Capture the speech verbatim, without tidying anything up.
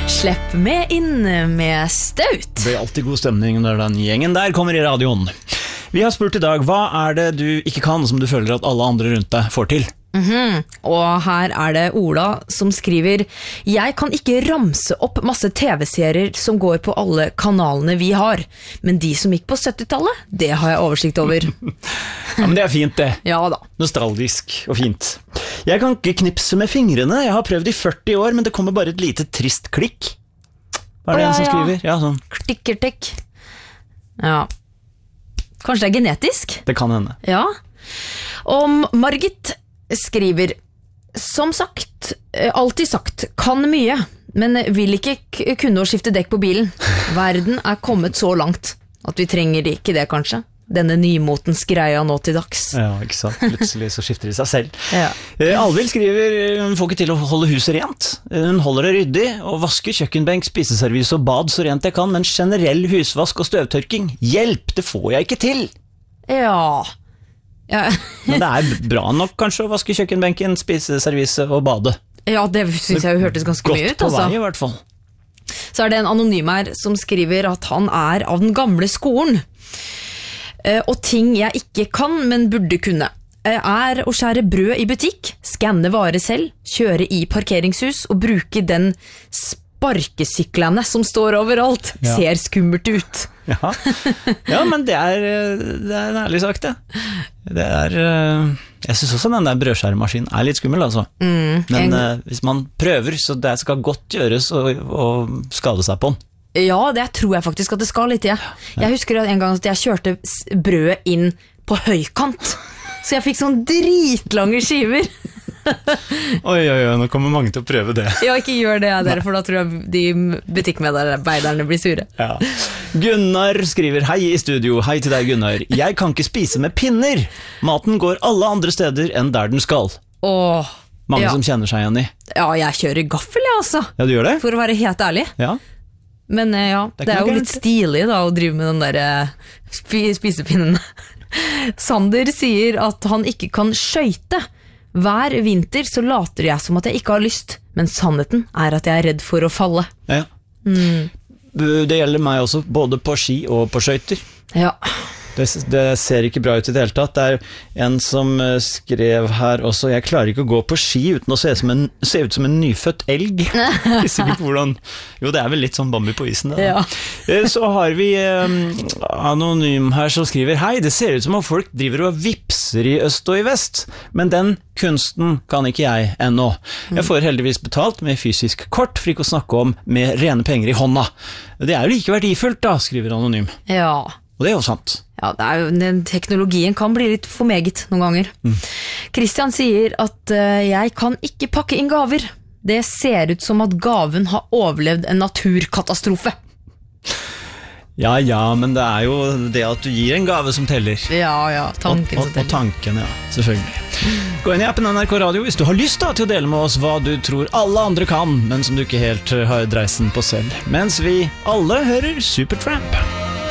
Slipp med inn med staut. Det blir alltid god stemning når den gjengen der kommer i radioen. Vi har spurt i dag, hva er det du ikke kan som du føler at alle andre rundt deg får til? Mm-hmm. Og her er det Ola som skriver: Jeg kan ikke ramse opp masse tv-serier som går på alle kanalene vi har, men de som gikk på syttitallet, det har jeg oversikt over. Ja, men det er fint det. Ja da. Nostalgisk og fint. Jeg kan ikke knipse med fingrene, jeg har prøvd i førti år, men det kommer bare et lite trist klikk. Hva er det Å, ja, en som ja. skriver? Ja, sånn. Klikkertekk. Ja. Kanskje det er genetisk? Det kan hende. Ja. Om Margit skriver: Som sagt, alltid sagt, kan mye, men vil ikke k- kunne å skifte dekk på bilen. Verden er kommet så langt at vi trenger ikke det, kanskje. Denne nymotens greia nå til dags. Ja, ikke sant. Plutselig så skifter de seg selv. Ja. Eh, Alvild skriver, hun får ikke til å holde huset rent. Hun holder det ryddig, og vasker kjøkkenbenk, spiseservis og bad så rent jeg kan, men generell husvask og støvtørking, hjelp, det får jeg ikke til. Ja. Ja. Men det er bra nok kanskje å vaske kjøkkenbenken, spiseserviset og bade. Ja, det synes jeg jo hørtes ganske mye ut, Godt på altså. vei i hvert fall. Så er det en anonym her som skriver at han er av den gamle skolen. Eh, Og ting jeg ikke kan, men burde kunne, eh, er å skjære brød i butikk, skanne varer selv, kjøre i parkeringshus og bruke den sparkesyklene som står overalt. Ja. Ser skummelt ut. Ja, ja men det er, det er en ærlig sak det. Det er, jeg synes også den der brødskjæremaskinen er litt skummel altså. Mm, Men en- eh, hvis man prøver, så det skal godt gjøres å, å skade seg på den. Ja, det tror jeg faktisk at det skal litt, ja. Jeg husker en gang at jeg kjørte s- brødet inn på høykant, så jeg fikk sånn dritlange skiver. Oi, oi, oi, nå kommer mange til å prøve det. Ja, ikke gjør det, dere, for da tror jeg de butikkmedarbeiderne blir sure. Ja. Gunnar skriver, hei i studio, hei til deg Gunnar. Jeg kan ikke spise med pinner. Maten går alle andre steder enn der den skal. Åh, Mange ja. som kjenner seg igjen i. Ja, jeg kjører gaffel, jeg, altså. Ja, du gjør det? For å være helt ærlig. Ja. Men eh, ja, Det er det er, ikke jo noe litt stilig da å drive med den der eh, spi spisepinnen. Sander sier at han ikke kan skøyte. Hver vinter så later jeg som at jeg ikke har lyst, men sannheten er at jeg er redd for å falle. Ja. Mm. Det gjelder meg også, både på ski og på skøyter. Ja. Det, det ser ikke bra ut i det hele tatt. Det er en som eh, skrev her også, jeg klarer ikke å gå på ski uten å se, som en, se ut som en nyfødt elg. Ikke sikkert hvordan. Jo, det er vel litt sånn Bambi på isen. Da. Ja. Eh, Så har vi eh, anonym her som skriver, hei, det ser ut som om folk driver og vipser i øst og i vest, men den kunsten kan ikke jeg ennå. Jeg får heldigvis betalt med fysisk kort, for ikke å snakke om med rene penger i hånda. Det er jo like verdifullt da, skriver anonym. Ja. Og det er jo sant. Ja, det er jo, den teknologien kan bli litt for meget noen ganger. Christian sier at eh, jeg kan ikke pakke inn gaver. Det ser ut som at gaven har overlevd en naturkatastrofe. Ja, ja, men det er jo det at du gir en gave som teller. Ja, ja, tanken og, som og, og teller. tanken, ja, selvfølgelig. Gå inn i appen N R K Radio hvis du har lyst da, til å dele med oss hva du tror alle andre kan, men som du ikke helt har dreisen på selv. Mens vi alle hører Supertramp.